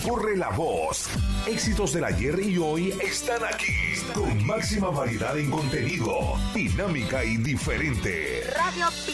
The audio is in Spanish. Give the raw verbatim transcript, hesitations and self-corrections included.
corre la voz. Éxitos del ayer y hoy están aquí, con máxima variedad en contenido, dinámica y diferente. Radio Picante.